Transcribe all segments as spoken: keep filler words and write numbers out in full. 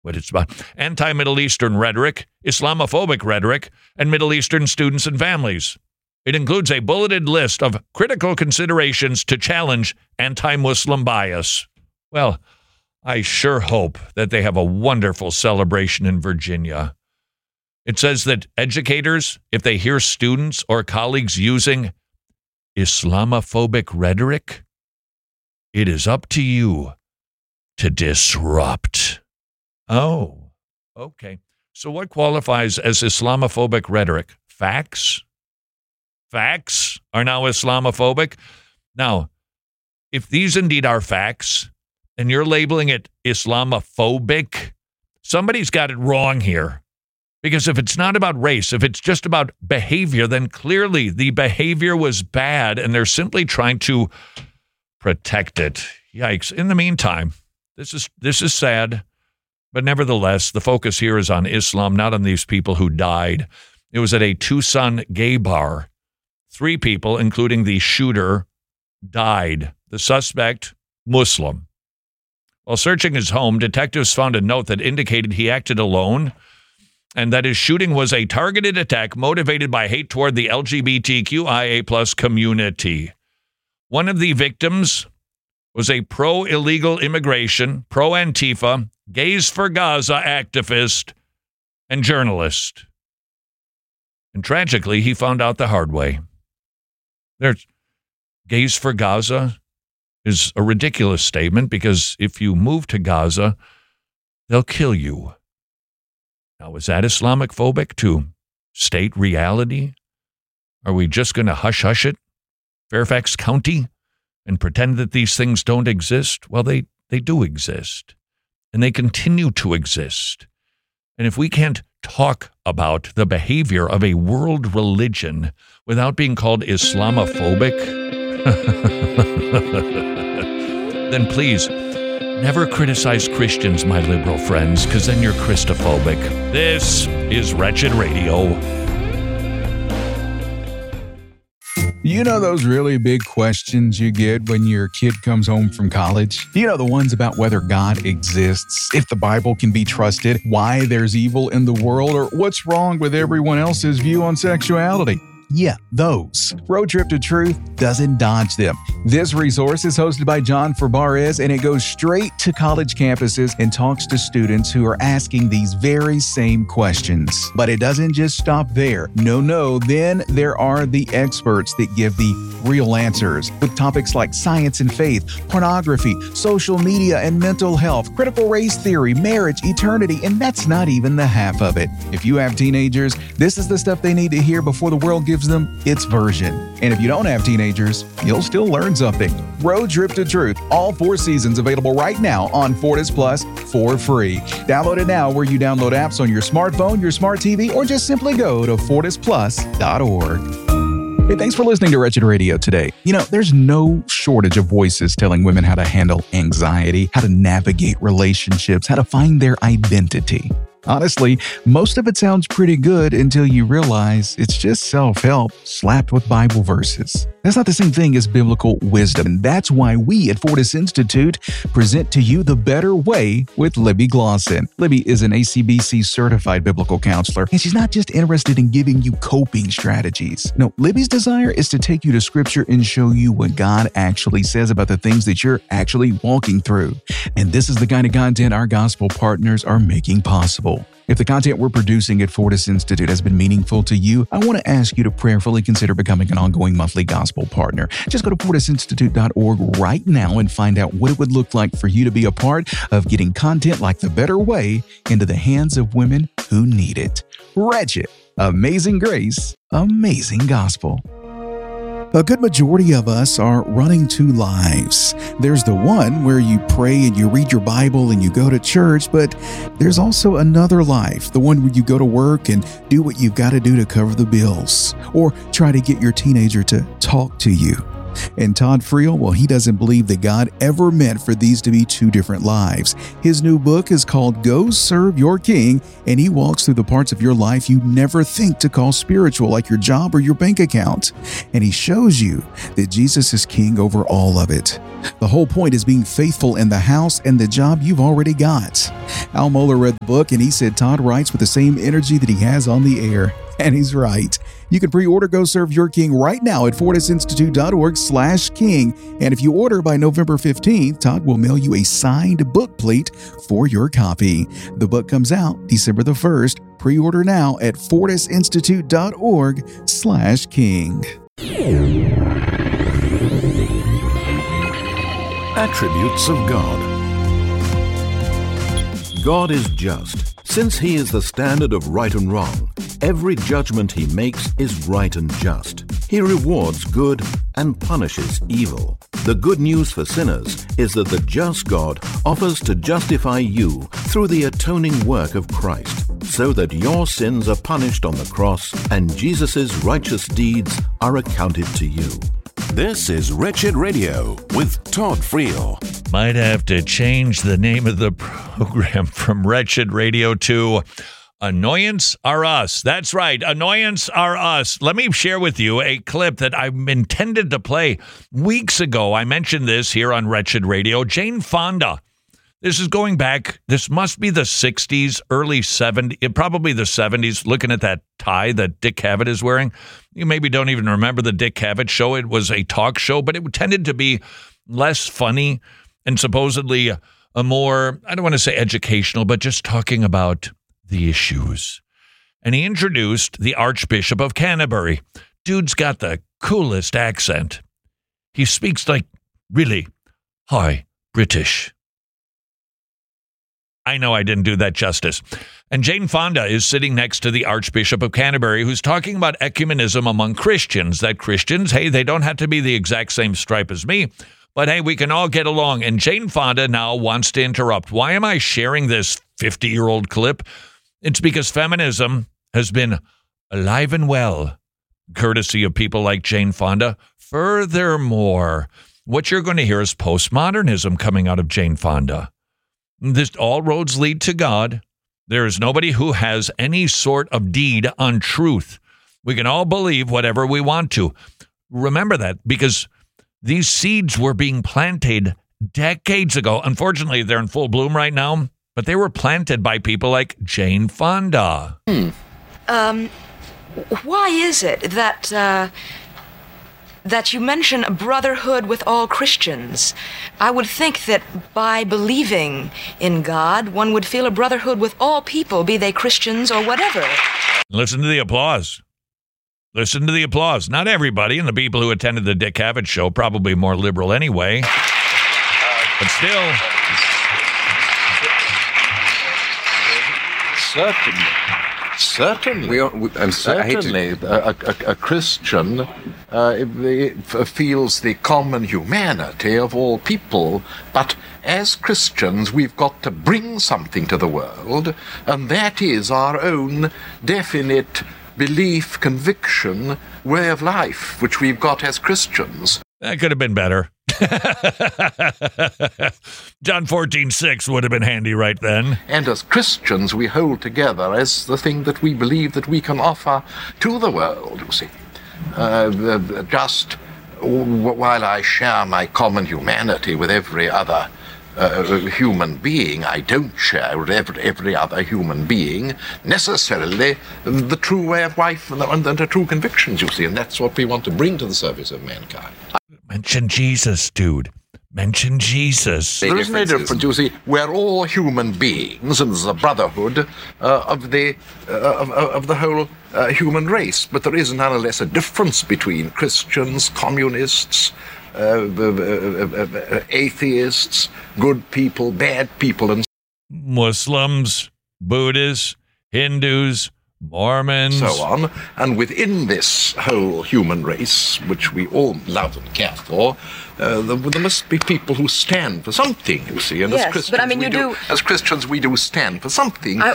what it's about. Anti-Middle Eastern rhetoric, Islamophobic rhetoric, and Middle Eastern students and families. It includes a bulleted list of critical considerations to challenge anti-Muslim bias. Well, I sure hope that they have a wonderful celebration in Virginia. It says that educators, if they hear students or colleagues using Islamophobic rhetoric, it is up to you to disrupt. Oh, okay. So what qualifies as Islamophobic rhetoric? Facts? Facts are now Islamophobic? Now, if these indeed are facts, and you're labeling it Islamophobic, somebody's got it wrong here. Because if it's not about race, if it's just about behavior, then clearly the behavior was bad, and they're simply trying to protect it. Yikes. In the meantime, this is this is sad, but nevertheless, the focus here is on Islam, not on these people who died. It was at a Tucson gay bar. Three people, including the shooter, died. The suspect, Muslim. While searching his home, detectives found a note that indicated he acted alone and that his shooting was a targeted attack motivated by hate toward the L G B T Q I A plus community. One of the victims was a pro-illegal immigration, pro-Antifa, Gays for Gaza activist and journalist. And tragically, he found out the hard way. There's Gays for Gaza is a ridiculous statement because if you move to Gaza, they'll kill you. Now, is that Islamic phobic to state reality? Are we just going to hush-hush it, Fairfax County, and pretend that these things don't exist? Well, they, they do exist, and they continue to exist. And if we can't talk about the behavior of a world religion without being called Islamophobic, then please, never criticize Christians, my liberal friends, because then you're Christophobic. This is Wretched Radio. You know those really big questions you get when your kid comes home from college? You know the ones about whether God exists, if the Bible can be trusted, why there's evil in the world, or what's wrong with everyone else's view on sexuality? Yeah, those. Road Trip to Truth doesn't dodge them. This resource is hosted by John Fabarez, and it goes straight to college campuses and talks to students who are asking these very same questions. But it doesn't just stop there. No, no, then there are the experts that give the real answers with topics like science and faith, pornography, social media and mental health, critical race theory, marriage, eternity, and that's not even the half of it. If you have teenagers, this is the stuff they need to hear before the world gives them its version. And if you don't have teenagers, you'll still learn something. Road Trip to Truth, all four seasons available right now on Fortis Plus for free. Download it now where you download apps on your smartphone, your smart T V, or just simply go to fortis plus dot org. Hey, thanks for listening to Wretched Radio today. You know, there's no shortage of voices telling women how to handle anxiety, how to navigate relationships, how to find their identity. Honestly, most of it sounds pretty good until you realize it's just self-help slapped with Bible verses. That's not the same thing as biblical wisdom, and that's why we at Fortis Institute present to you The Better Way with Libby Glosson. Libby is an A C B C certified biblical counselor, and she's not just interested in giving you coping strategies. No, Libby's desire is to take you to Scripture and show you what God actually says about the things that you're actually walking through. And this is the kind of content our gospel partners are making possible. If the content we're producing at Fortis Institute has been meaningful to you, I want to ask you to prayerfully consider becoming an ongoing monthly gospel partner. Just go to fortis institute dot org right now and find out what it would look like for you to be a part of getting content like The Better Way into the hands of women who need it. Wretched, Amazing Grace, Amazing Gospel. A good majority of us are running two lives. There's the one where you pray and you read your Bible and you go to church, but there's also another life, the one where you go to work and do what you've got to do to cover the bills, or try to get your teenager to talk to you. And Todd Friel, well, he doesn't believe that God ever meant for these to be two different lives. His new book is called Go Serve Your King, and he walks through the parts of your life you never think to call spiritual, like your job or your bank account. And he shows you that Jesus is king over all of it. The whole point is being faithful in the house and the job you've already got. Al Mohler read the book, and he said Todd writes with the same energy that he has on the air. And he's right. You can pre-order Go Serve Your King right now at fortisinstitute.org slash king. And if you order by November fifteenth, Todd will mail you a signed book plate for your copy. The book comes out December the first. Pre-order now at fortisinstitute.org slash king. Attributes of God. God is just. Since he is the standard of right and wrong, every judgment he makes is right and just. He rewards good and punishes evil. The good news for sinners is that the just God offers to justify you through the atoning work of Christ, so that your sins are punished on the cross and Jesus' righteous deeds are accounted to you. This is Wretched Radio with Todd Friel. Might have to change the name of the program from Wretched Radio to Annoyance Are Us. That's right, Annoyance Are Us. Let me share with you a clip that I intended to play weeks ago. I mentioned this here on Wretched Radio. Jane Fonda. This is going back, this must be the sixties, early seventies, probably the seventies, looking at that tie that Dick Cavett is wearing. You maybe don't even remember the Dick Cavett show. It was a talk show, but it tended to be less funny and supposedly a more, I don't want to say educational, but just talking about the issues. And he introduced the Archbishop of Canterbury. Dude's got the coolest accent. He speaks like really high British. I know I didn't do that justice. And Jane Fonda is sitting next to the Archbishop of Canterbury, who's talking about ecumenism among Christians, that Christians, hey, they don't have to be the exact same stripe as me, but hey, we can all get along. And Jane Fonda now wants to interrupt. Why am I sharing this fifty-year-old clip? It's because feminism has been alive and well, courtesy of people like Jane Fonda. Furthermore, what you're going to hear is postmodernism coming out of Jane Fonda. This all roads lead to God. There is nobody who has any sort of deed on truth. We can all believe whatever we want to. Remember that, because these seeds were being planted decades ago. Unfortunately, they're in full bloom right now, but they were planted by people like Jane Fonda. Hmm. Um, why is it that, uh, that you mention a brotherhood with all Christians? I would think that by believing in God, one would feel a brotherhood with all people, be they Christians or whatever. Listen to the applause. Listen to the applause. Not everybody, and the people who attended the Dick Cavett show, probably more liberal anyway. But still. Certainly. Certainly. We are, we, I'm Certainly. A, a, a Christian uh, f- feels the common humanity of all people, but as Christians, we've got to bring something to the world, and that is our own definite belief, conviction, way of life, which we've got as Christians. That could have been better. John fourteen six would have been handy right then. And as Christians, we hold together as the thing that we believe that we can offer to the world, you see. Uh, just while I share my common humanity with every other uh, human being, I don't share with every, every other human being necessarily the true way of life and the, and the true convictions, you see. And that's what we want to bring to the service of mankind. Mention Jesus, dude. Mention Jesus. There isn't a difference, you see. We're all human beings, and there's a brotherhood uh, of the uh, of, of the whole uh, human race. But there is nonetheless a difference between Christians, communists, uh, uh, uh, uh, atheists, good people, bad people, and Muslims, Buddhists, Hindus, Mormons, so on. And within this whole human race, which we all love and care for, uh, there, there must be people who stand for something, you see. And yes, as Christians, but I mean, you do, do... As Christians, we do stand for something. I,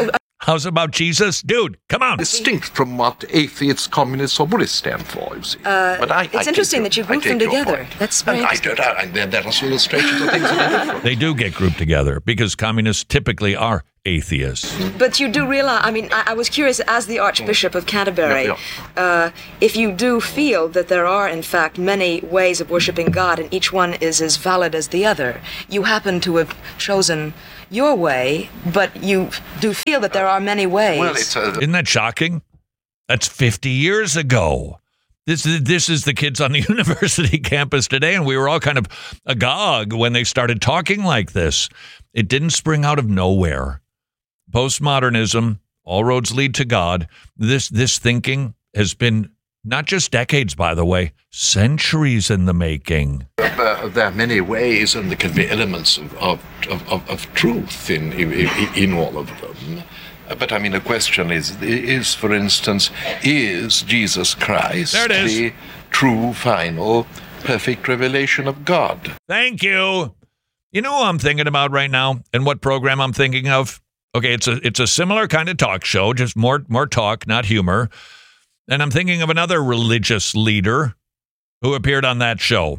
How's about Jesus? Dude, come on. Distinct from what atheists, communists, or Buddhists stand for, you see. Uh, but I, it's I take interesting your- that you I group them take your together. point. That's very And I interesting. don't, and then there are illustrations of things that are different. They do get grouped together because communists typically are atheists. But you do realize, I mean, I, I was curious, as the Archbishop of Canterbury, Yeah, Uh, if you do feel that there are, in fact, many ways of worshiping God and each one is as valid as the other, you happen to have chosen your way, but you do feel that there are many ways. Well, it's a, Isn't that shocking? That's fifty years ago. This is, this is the kids on the university campus today, and we were all kind of agog when they started talking like this. It didn't spring out of nowhere. Postmodernism, all roads lead to God. This this thinking has been not just decades, by the way, centuries in the making. uh, there are many ways, and there can be elements of of, of, of, of truth in, in in all of them. Uh, But I mean, the question is, is for instance, is Jesus Christ There it is. the true, final, perfect revelation of God? Thank you. You know what I'm thinking about right now and what program I'm thinking of? Okay, it's a it's a similar kind of talk show, just more more talk, not humor. And I'm thinking of another religious leader who appeared on that show.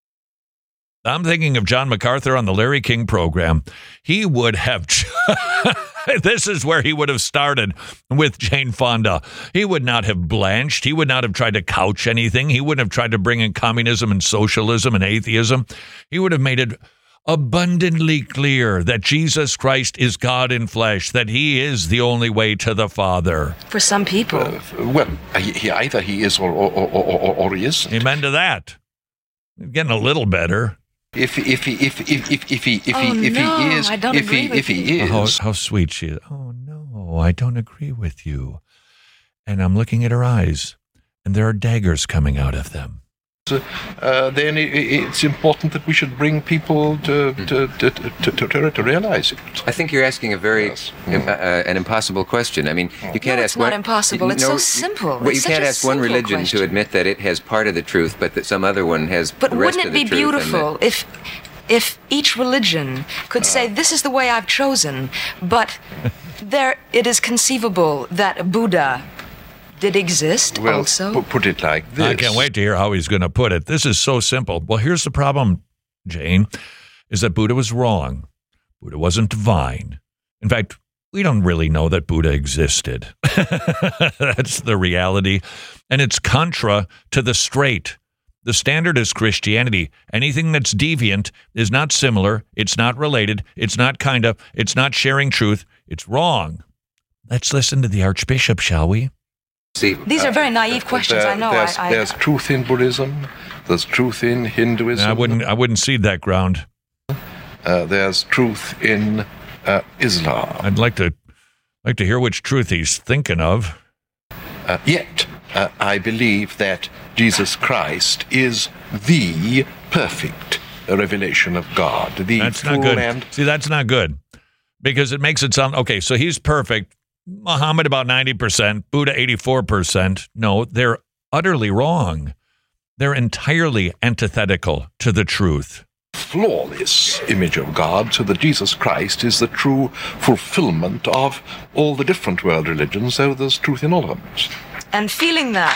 I'm thinking of John MacArthur on the Larry King program. He would have, this is where he would have started with Jane Fonda. He would not have blanched. He would not have tried to couch anything. He wouldn't have tried to bring in communism and socialism and atheism. He would have made it abundantly clear that Jesus Christ is God in flesh, that he is the only way to the Father. For some people. Uh, well, he, he either he is or or, or, or, or he isn't. Amen to that. Getting a little better. If if he if if if if he if Oh, he if no, he is I don't if agree he with if he you. is How, how sweet she is. Oh, no, I don't agree with you. And I'm looking at her eyes, and there are daggers coming out of them. uh, then it, it's important that we should bring people to to to to, to, to, to realize it. I think you're asking a very Yes. im- uh, an impossible question. I mean, you can't No, ask it's not one. impossible. It's so simple. Well, It's you such can't a ask one simple religion question. to admit that it has part of the truth, but that some other one has But the rest wouldn't of it the be truth. and that- beautiful if if each religion could say, this is the way I've chosen, but there it is conceivable that Buddha did exist Well, also? pu- put it like this. I can't wait to hear how he's going to put it. This is so simple. Well, here's the problem, Jane, is that Buddha was wrong. Buddha wasn't divine. In fact, we don't really know that Buddha existed. That's the reality. And it's contra to the straight. The standard is Christianity. Anything that's deviant is not similar. It's not related. It's not kind of. It's not sharing truth. It's wrong. Let's listen to the Archbishop, shall we? See, These are very naive questions, There- I know. There's, I, I, there's truth in Buddhism. There's truth in Hinduism. I wouldn't. I wouldn't cede that ground. Uh, there's truth in uh, Islam. I'd like to, like to hear which truth he's thinking of. Uh, yet, uh, I believe that Jesus Christ is the perfect revelation of God. The That's full not good. and See, that's not good because it makes it sound okay. So he's perfect. Muhammad about ninety percent. Buddha eighty-four percent. No, they're utterly wrong. They're entirely antithetical to the truth. flawless image of God, so that Jesus Christ is the true fulfillment of all the different world religions, so there's truth in all of them. and feeling that.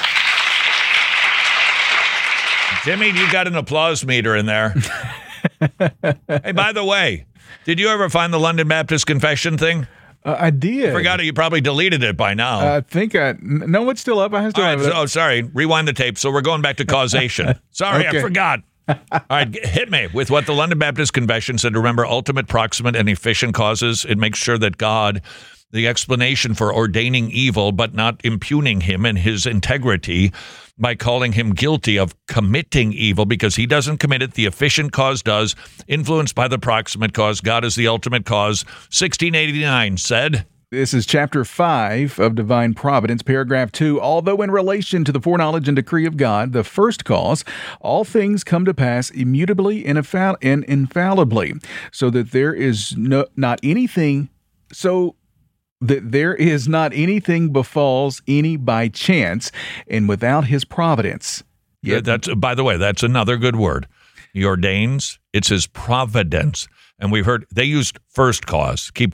Jimmy, you got an applause meter in there. Hey, by the way, did you ever find the London Baptist Confession thing? Uh, I did. Forgot it. You probably deleted it by now. I think I. n- No, it's still up. I still All have right, it. so, oh, sorry. Rewind the tape. So we're going back to causation. Sorry, I Okay. forgot. All right, g- hit me with what the London Baptist Convention said. Remember, ultimate, proximate, and efficient causes. It makes sure that God, the explanation for ordaining evil but not impugning him and his integrity by calling him guilty of committing evil because he doesn't commit it, the efficient cause does, influenced by the proximate cause. God is the ultimate cause. sixteen eighty-nine said... This is chapter five of Divine Providence, paragraph two. Although in relation to the foreknowledge and decree of God, the first cause, all things come to pass immutably and, infall- and infallibly, so that there is no, not anything, so that there is not anything befalls any by chance and without his providence. Yeah, that's, by the way, that's another good word. He ordains, it's his providence. And we've heard, they used first cause. Keep going.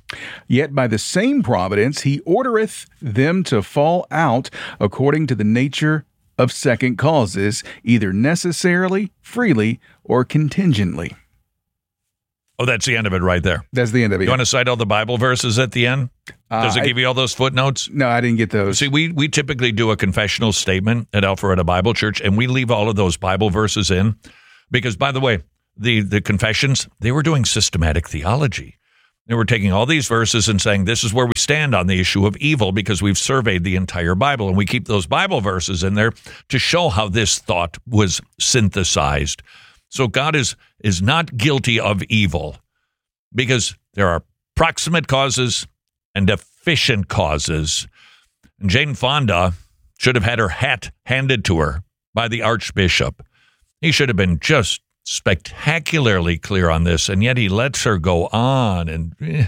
Yet by the same providence he ordereth them to fall out according to the nature of second causes, either necessarily, freely, or contingently. Oh, that's the end of it right there. That's the end of it. You want to cite all the Bible verses at the end? Does Uh, it give you all those footnotes? No, I didn't get those. See, we, we typically do a confessional statement at Alpharetta Bible Church, and we leave all of those Bible verses in because, by the way, the, the confessions, they were doing systematic theology. They were taking all these verses and saying, this is where we stand on the issue of evil because we've surveyed the entire Bible. And we keep those Bible verses in there to show how this thought was synthesized. So God is, is not guilty of evil because there are proximate causes and efficient causes. And Jane Fonda should have had her hat handed to her by the Archbishop. He should have been just spectacularly clear on this, and yet he lets her go on. And eh.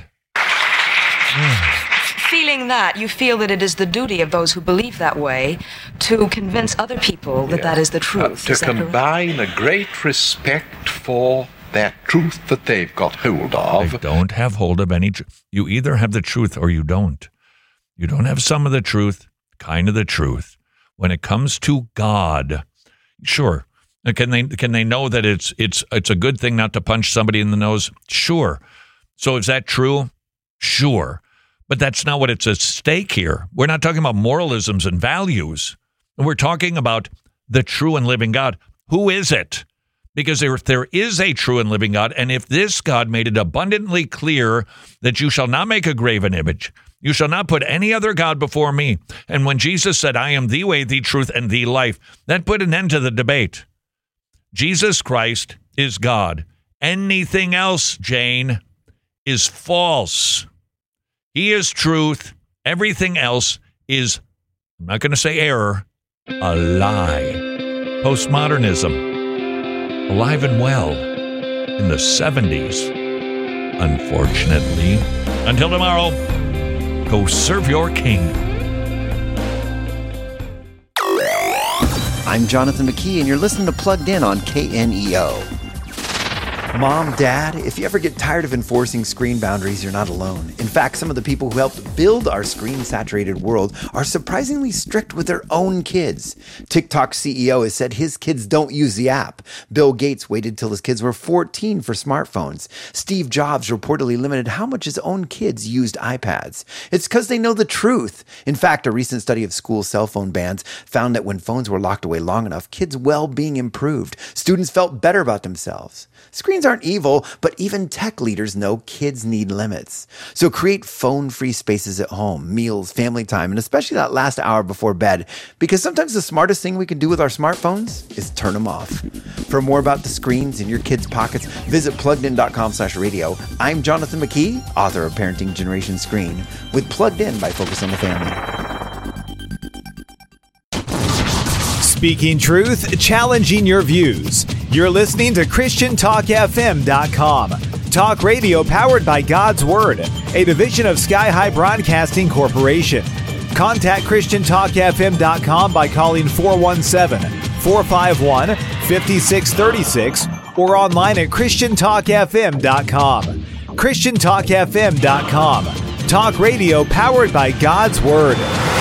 Feeling that, you feel that it is the duty of those who believe that way to convince other people that Yeah. that is the truth. Uh, to Is that correct? combine a great respect for that truth that they've got hold of. They don't have hold of any truth. You either have the truth or you don't. You don't have some of the truth, kind of the truth. When it comes to God, sure. Can they can they know that it's it's it's a good thing not to punch somebody in the nose? Sure. So is that true? Sure. But that's not what it's at stake here. We're not talking about moralisms and values. We're talking about the true and living God. Who is it? Because if there is a true and living God, and if this God made it abundantly clear that you shall not make a graven image, you shall not put any other God before me. And when Jesus said, I am the way, the truth, and the life, that put an end to the debate. Jesus Christ is God. Anything else, Jane, is false. He is truth. Everything else is, I'm not going to say error, a lie. Postmodernism, alive and well in the seventies, unfortunately. Until tomorrow, go serve your king. I'm Jonathan McKee, and you're listening to Plugged In on K N E O. Mom, Dad, if you ever get tired of enforcing screen boundaries, you're not alone. In fact, some of the people who helped build our screen-saturated world are surprisingly strict with their own kids. TikTok's C E O has said his kids don't use the app. Bill Gates waited till his kids were fourteen for smartphones. Steve Jobs reportedly limited how much his own kids used iPads. It's because they know the truth. In fact, a recent study of school cell phone bans found that when phones were locked away long enough, kids' well-being improved. Students felt better about themselves. Screens aren't evil, but even tech leaders know kids need limits. So create phone-free spaces at home, meals, family time, and especially that last hour before bed, because sometimes the smartest thing we can do with our smartphones is turn them off. For more about the screens in your kids' pockets, visit pluggedin.com slash radio. I'm Jonathan McKee, author of Parenting Generation Screen, with Plugged In by Focus on the Family. Speaking truth, challenging your views. You're listening to Christian Talk F M dot com. Talk radio powered by God's Word, a division of Sky High Broadcasting Corporation. Contact Christian Talk F M dot com by calling four one seven, four five one, five six three six or online at Christian Talk F M dot com. Christian Talk F M dot com. Talk radio powered by God's Word.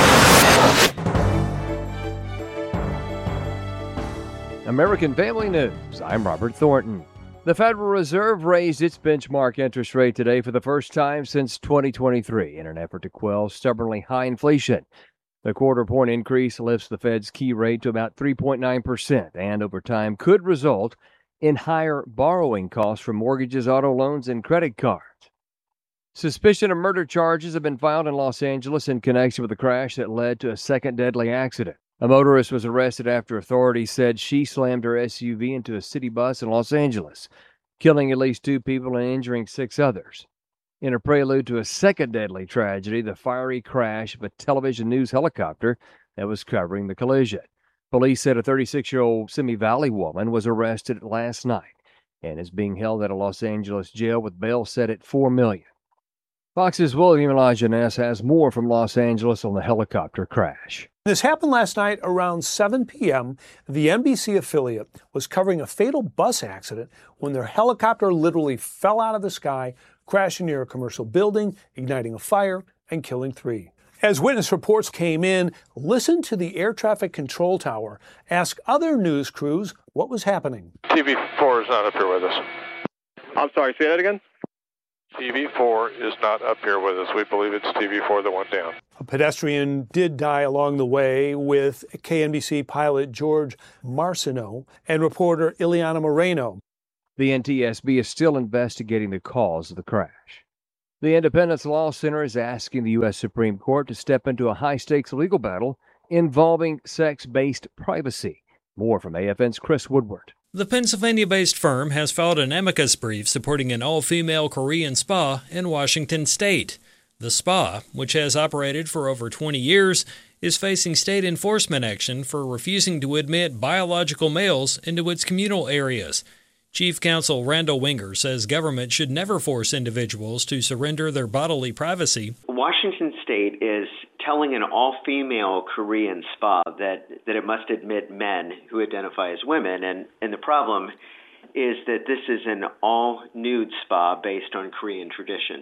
American Family News. I'm Robert Thornton. The Federal Reserve raised its benchmark interest rate today for the first time since twenty twenty-three in an effort to quell stubbornly high inflation. The quarter-point increase lifts the Fed's key rate to about three point nine percent and over time could result in higher borrowing costs for mortgages, auto loans, and credit cards. Suspicion of murder charges have been filed in Los Angeles in connection with the crash that led to a second deadly accident. A motorist was arrested after authorities said she slammed her S U V into a city bus in Los Angeles, killing at least two people and injuring six others. In a prelude to a second deadly tragedy, the fiery crash of a television news helicopter that was covering the collision. Police said a thirty-six-year-old Simi Valley woman was arrested last night and is being held at a Los Angeles jail with bail set at four million dollars. Fox's William Elijah Ness has more from Los Angeles on the helicopter crash. This happened last night around seven p.m. The N B C affiliate was covering a fatal bus accident when their helicopter literally fell out of the sky, crashing near a commercial building, igniting a fire, and killing three. As witness reports came in, listen to the air traffic control tower ask other news crews what was happening. T V four is not up here with us. I'm sorry, say that again? T V four is not up here with us. We believe it's T V four that went down. A pedestrian did die along the way with K N B C pilot George Marciano and reporter Ileana Moreno. The N T S B is still investigating the cause of the crash. The Independence Law Center is asking the U S Supreme Court to step into a high-stakes legal battle involving sex-based privacy. More from A F N's Chris Woodward. The Pennsylvania-based firm has filed an amicus brief supporting an all-female Korean spa in Washington state. The spa, which has operated for over twenty years, is facing state enforcement action for refusing to admit biological males into its communal areas. Chief Counsel Randall Winger says government should never force individuals to surrender their bodily privacy. Washington state is telling an all-female Korean spa that, that it must admit men who identify as women, and, and the problem is that this is an all-nude spa based on Korean tradition.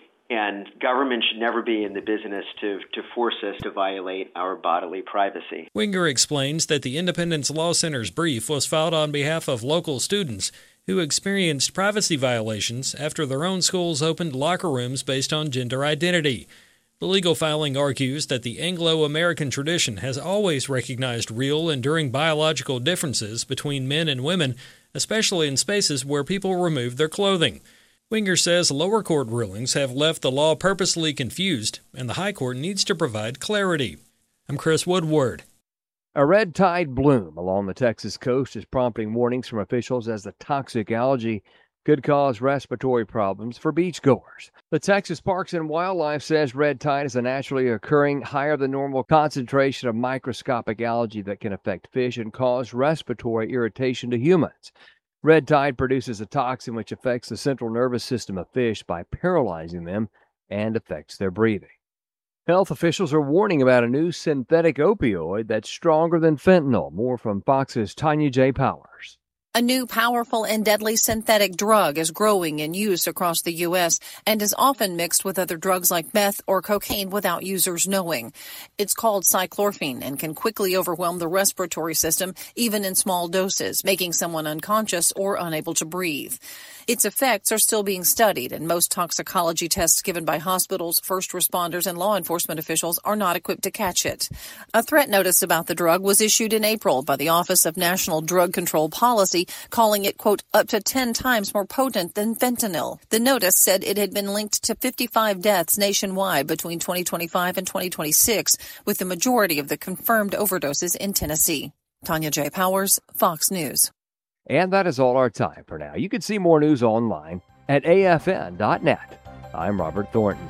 And government should never be in the business to, to force us to violate our bodily privacy. Winger explains that the Independence Law Center's brief was filed on behalf of local students who experienced privacy violations after their own schools opened locker rooms based on gender identity. The legal filing argues that the Anglo-American tradition has always recognized real, enduring biological differences between men and women, especially in spaces where people remove their clothing. Winger says lower court rulings have left the law purposely confused, and the high court needs to provide clarity. I'm Chris Woodward. A red tide bloom along the Texas coast is prompting warnings from officials as the toxic algae could cause respiratory problems for beachgoers. The Texas Parks and Wildlife says red tide is a naturally occurring, higher than normal concentration of microscopic algae that can affect fish and cause respiratory irritation to humans. Red tide produces a toxin which affects the central nervous system of fish by paralyzing them and affects their breathing. Health officials are warning about a new synthetic opioid that's stronger than fentanyl. More from Fox's Tanya J. Powers. A new powerful and deadly synthetic drug is growing in use across the U S and is often mixed with other drugs like meth or cocaine without users knowing. It's called cyclorphine and can quickly overwhelm the respiratory system, even in small doses, making someone unconscious or unable to breathe. Its effects are still being studied, and most toxicology tests given by hospitals, first responders, and law enforcement officials are not equipped to catch it. A threat notice about the drug was issued in April by the Office of National Drug Control Policy, calling it, quote, up to ten times more potent than fentanyl. The notice said it had been linked to fifty-five deaths nationwide between twenty twenty-five and twenty twenty-six, with the majority of the confirmed overdoses in Tennessee. Tanya J. Powers, Fox News. And that is all our time for now. You can see more news online at A F N dot net. I'm Robert Thornton.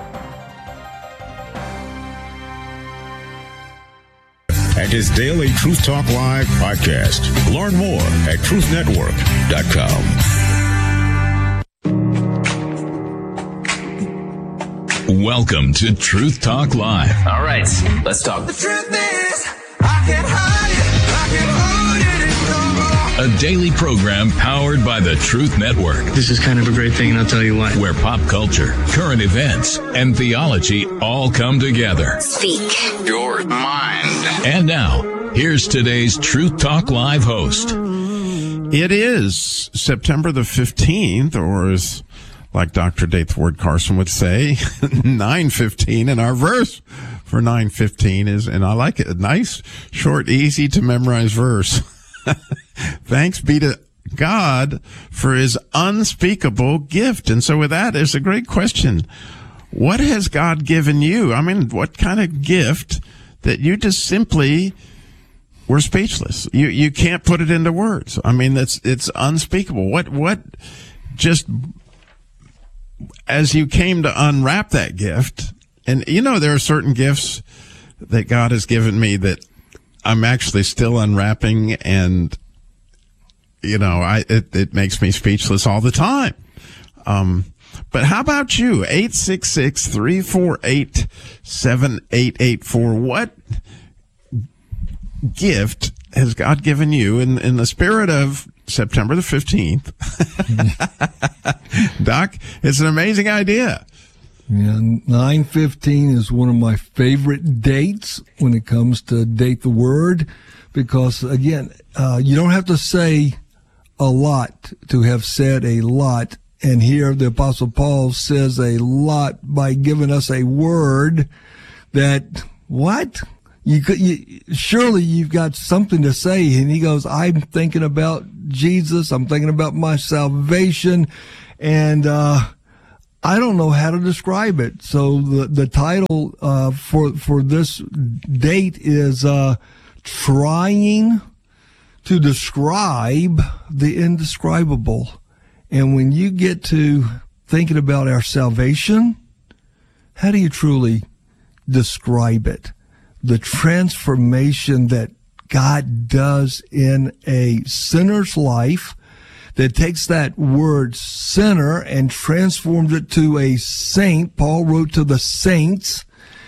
And his daily Truth Talk Live podcast. Learn more at truth network dot com. Welcome to Truth Talk Live. All right, let's talk. The truth is, I can't hide it. I can't hide it no more. A daily program powered by the Truth Network. This is kind of a great thing, and I'll tell you why. Where pop culture, current events, and theology all come together. Speak your mind. And now, here's today's Truth Talk Live host. It is September the fifteenth, or as like Doctor Dathward Carson would say, nine fifteen, and our verse for nine fifteen is, and I like it, a nice, short, easy to memorize verse. Thanks be to God for his unspeakable gift. And so with that, it's a great question. What has God given you? I mean, what kind of gift that you just simply were speechless? You, you can't put it into words. I mean, that's, it's unspeakable. What, what just, as you came to unwrap that gift, and you know, there are certain gifts that God has given me that I'm actually still unwrapping, and you know, I, it, it makes me speechless all the time. Um, but how about you? eight six six, three four eight, seven eight eight four. What gift has God given you in, in the spirit of September the fifteenth. Doc, it's an amazing idea. Yeah, nine fifteen is one of my favorite dates when it comes to date the word, because, again, uh, you don't have to say a lot to have said a lot. And here the Apostle Paul says a lot by giving us a word that, what? You could, you, surely you've got something to say. And he goes, I'm thinking about Jesus. I'm thinking about my salvation. And, uh, I don't know how to describe it. So the, the title, uh, for, for this date is, uh, trying to describe the indescribable. And when you get to thinking about our salvation, how do you truly describe it? The transformation that God does in a sinner's life, that takes that word sinner and transforms it to a saint. Paul wrote to the saints.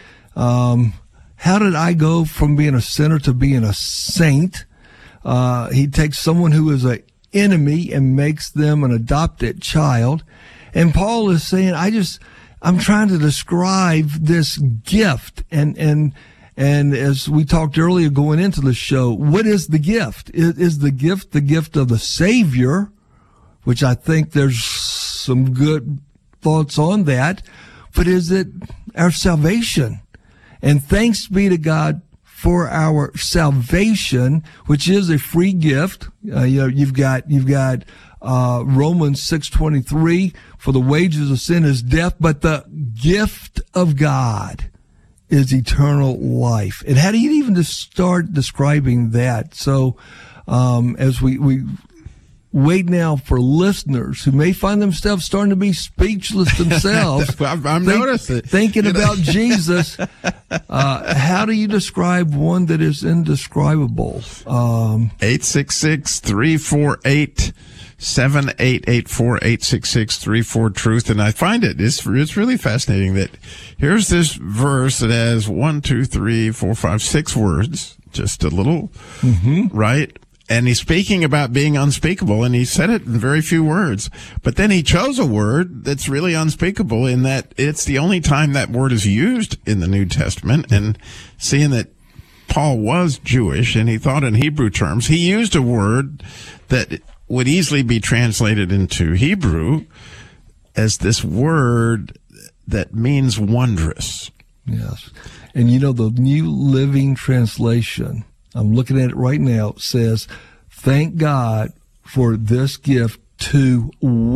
Um, how did I go from being a sinner to being a saint? Uh, he takes someone who is an enemy and makes them an adopted child. And Paul is saying, I just, I'm trying to describe this gift. And, and, and as we talked earlier going into the show, what is the gift? Is, is the gift the gift of the Savior, which I think there's some good thoughts on that, but is it our salvation? And thanks be to God for our salvation, which is a free gift. Uh, you know, you've got, you've got, uh, Romans six twenty-three, for the wages of sin is death, but the gift of God is eternal life. And how do you even just start describing that? So, um, as we, we wait now for listeners who may find themselves starting to be speechless themselves. I'm, I'm think, noticing. Thinking about Jesus. Uh, how do you describe one that is indescribable? Um, eight six six, three four eight, seven eight eight four, eight six six, three four truth. And I find it, it's, it's really fascinating that here's this verse that has one, two, three, four, five, six words, just a little, mm-hmm. right? And he's speaking about being unspeakable, and he said it in very few words. But then he chose a word that's really unspeakable in that it's the only time that word is used in the New Testament. And seeing that Paul was Jewish and he thought in Hebrew terms, he used a word that would easily be translated into Hebrew as this word that means wondrous. Yes. And you know, the New Living Translation, I'm looking at it right now, says, thank God for this gift too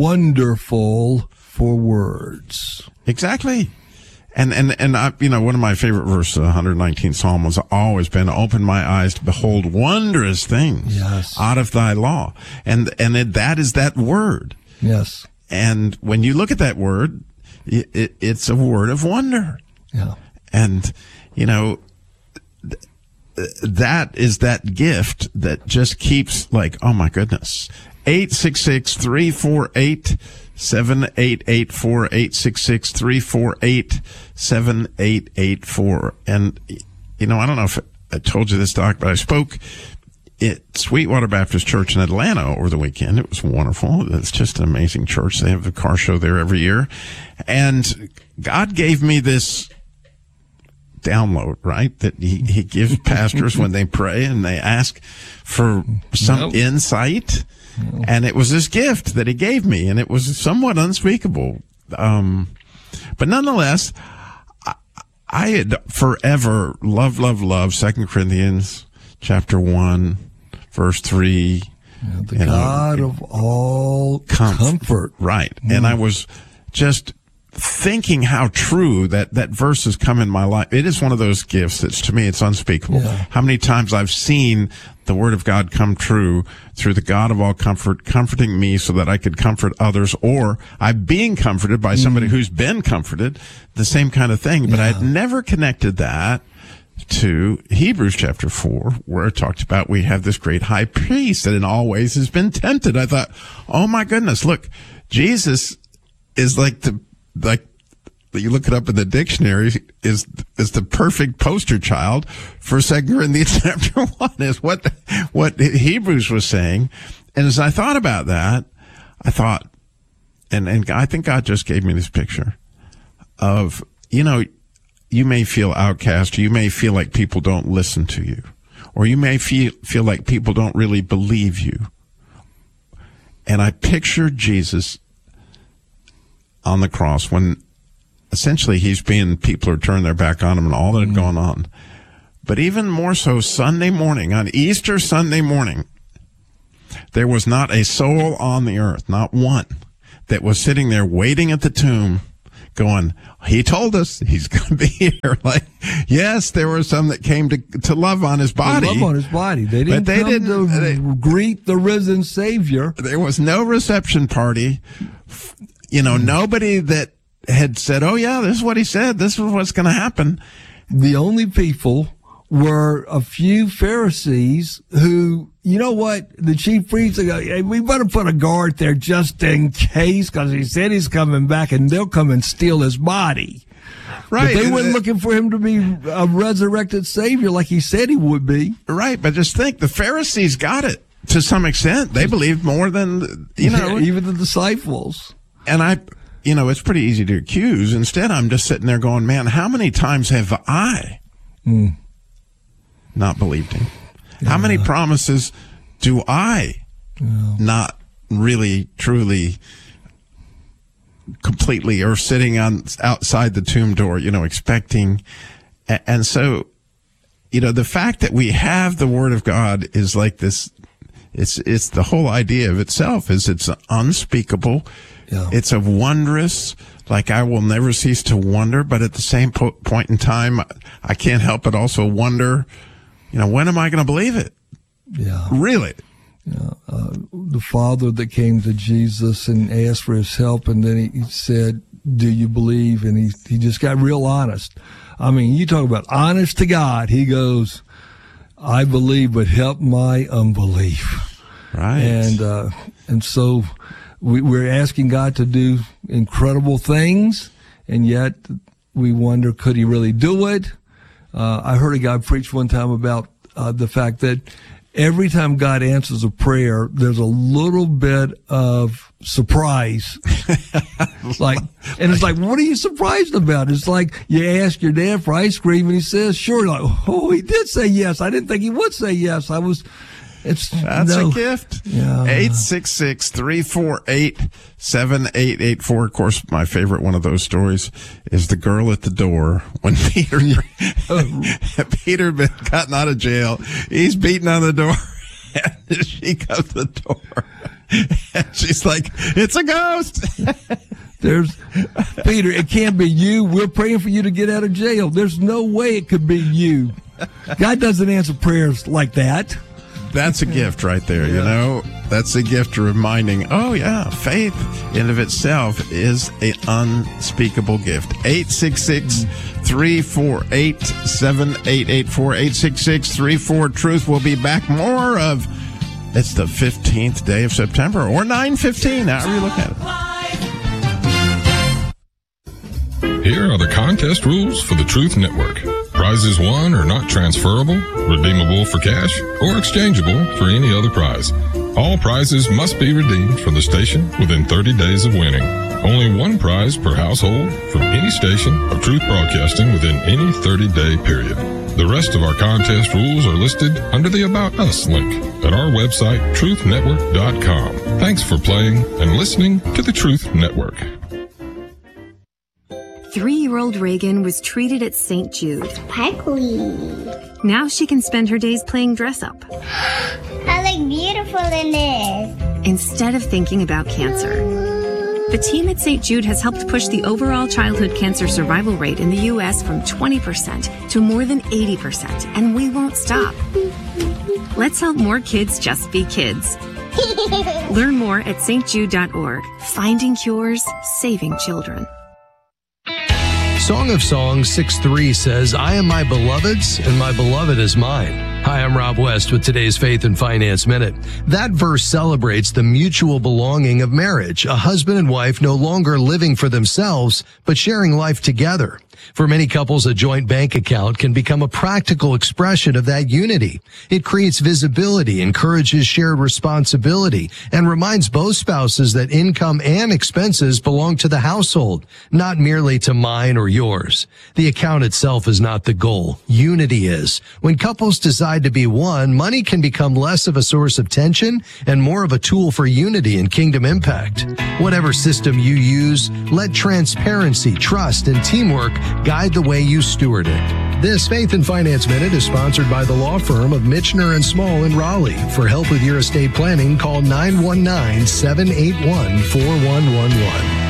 wonderful for words. Exactly. And, and, and I, you know, one of my favorite verses, one hundred nineteenth Psalm, has always been, open my eyes to behold wondrous things yes. out of thy law. And, and it, that is that word. Yes. And when you look at that word, it, it, it's a word of wonder. Yeah. And, you know, th- that is that gift that just keeps like, oh my goodness. eight six six, three four eight, seven eight eight four, eight six six, three four eight, seven eight eight four. And, you know, I don't know if I told you this, Doc, but I spoke at Sweetwater Baptist Church in Atlanta over the weekend. It was wonderful. It's just an amazing church. They have a car show there every year. And God gave me this download, right? That he, he gives pastors when they pray and they ask for some nope. insight. Nope. And it was this gift that he gave me, and it was somewhat unspeakable. Um, but nonetheless, I, I had forever loved, loved, loved Second Corinthians chapter one, verse three. Yeah, the God know, of all comfort. comfort. Right. Mm. And I was just thinking how true that, that verse has come in my life. It is one of those gifts that's, to me, it's unspeakable. Yeah. How many times I've seen the word of God come true through the God of all comfort, comforting me so that I could comfort others, or I'm being comforted by somebody mm. who's been comforted, the same kind of thing. But yeah. I had never connected that to Hebrews chapter four, where it talked about we have this great high priest that in all ways has been tempted. I thought, oh my goodness, look, Jesus is like the like you look it up in the dictionary, is is the perfect poster child for Second Corinthians chapter one, is what what Hebrews was saying. And as I thought about that, I thought, and, and I think God just gave me this picture of, you know, you may feel outcast, or you may feel like people don't listen to you, or you may feel, feel like people don't really believe you. And I pictured Jesus on the cross when essentially he's being, people are turning their back on him and all that had gone on. But even more so, Sunday morning, on Easter Sunday morning, there was not a soul on the earth, not one, that was sitting there waiting at the tomb going, he told us he's going to be here. Like, yes, there were some that came to to love on his body. To love on his body. They didn't they come didn't, to they, greet the risen Savior. There was no reception party. You know, nobody that had said, oh, yeah, this is what he said. This is what's going to happen. The only people were a few Pharisees who, you know what, the chief priests go, hey, we better put a guard there just in case, because he said he's coming back and they'll come and steal his body. Right. But they weren't looking for him to be a resurrected Savior like he said he would be. Right, but just think, the Pharisees got it to some extent. They believed more than, you know. Yeah, even the disciples. And I, you know, it's pretty easy to accuse. Instead, I'm just sitting there going, man, how many times have I mm. not believed him? Yeah. How many promises do I yeah. not really, truly, completely, or sitting on outside the tomb door, you know, expecting? And so, you know, the fact that we have the Word of God is like this. It's it's the whole idea of itself is it's unspeakable. Yeah. It's a wondrous, like I will never cease to wonder, but at the same po- point in time, I can't help but also wonder, you know, when am I going to believe it? Yeah. Really? Yeah. Uh, the father that came to Jesus and asked for his help, and then he, he said, do you believe? And he, he just got real honest. I mean, you talk about honest to God. He goes, I believe, but help my unbelief. Right. And, uh, and so we, we're asking God to do incredible things, and yet we wonder, could he really do it? Uh, I heard a guy preach one time about uh, the fact that every time God answers a prayer, there's a little bit of surprise. like, and it's like, what are you surprised about? It's like you ask your dad for ice cream and he says, sure. Like, oh, he did say yes. I didn't think he would say yes. I was, it's, That's no. a gift. Yeah. eight six six, three four eight, seven eight eight four. Of course, my favorite one of those stories is the girl at the door when Peter, Peter had been gotten out of jail. He's beating on the door and she comes to the door and she's like, it's a ghost. There's Peter, it can't be you. We're praying for you to get out of jail. There's no way it could be you. God doesn't answer prayers like that. That's a gift right there, yeah. You know? That's a gift reminding, oh, yeah, faith in of itself is an unspeakable gift. eight six six, three four eight, seven eight eight four, eight six six, three four, truth. We'll be back more of, it's the fifteenth day of September, or nine fifteen, however you look at it. Here are the contest rules for the Truth Network. Prizes won are not transferable, redeemable for cash, or exchangeable for any other prize. All prizes must be redeemed from the station within thirty days of winning. Only one prize per household from any station of Truth Broadcasting within any thirty-day period. The rest of our contest rules are listed under the About Us link at our website, truth network dot com. Thanks for playing and listening to the Truth Network. Three-year-old Reagan was treated at Saint Jude. Sparkly. Now she can spend her days playing dress-up. I look beautiful in this. Instead of thinking about cancer. The team at Saint Jude has helped push the overall childhood cancer survival rate in the U S from twenty percent to more than eighty percent, and we won't stop. Let's help more kids just be kids. Learn more at st jude dot org. Finding cures, saving children. Song of Songs six three says, I am my beloved's and my beloved is mine. Hi, I'm Rob West with today's Faith and Finance Minute. That verse celebrates the mutual belonging of marriage, a husband and wife no longer living for themselves, but sharing life together. For many couples, a joint bank account can become a practical expression of that unity. It creates visibility, encourages shared responsibility, and reminds both spouses that income and expenses belong to the household, not merely to mine or yours. The account itself is not the goal. Unity is. When couples decide to be one, money can become less of a source of tension and more of a tool for unity and kingdom impact. Whatever system you use, let transparency, trust, and teamwork guide the way you steward it. This Faith and Finance Minute is sponsored by the law firm of Michener and Small in Raleigh. For help with your estate planning, call nine one nine, seven eight one, four one one one.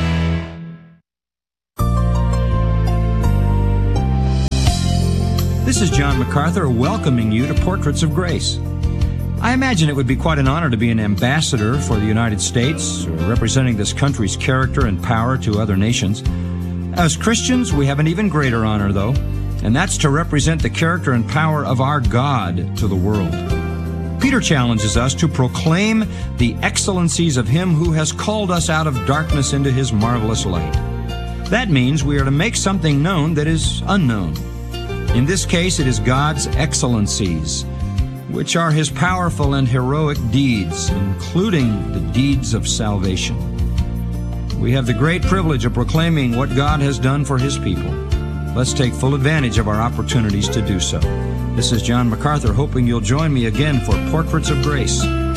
This is John MacArthur welcoming you to Portraits of Grace. I imagine it would be quite an honor to be an ambassador for the United States, representing this country's character and power to other nations. As Christians, we have an even greater honor, though, and that's to represent the character and power of our God to the world. Peter challenges us to proclaim the excellencies of Him who has called us out of darkness into His marvelous light. That means we are to make something known that is unknown. In this case, it is God's excellencies, which are His powerful and heroic deeds, including the deeds of salvation. We have the great privilege of proclaiming what God has done for His people. Let's take full advantage of our opportunities to do so. This is John MacArthur, hoping you'll join me again for Portraits of Grace.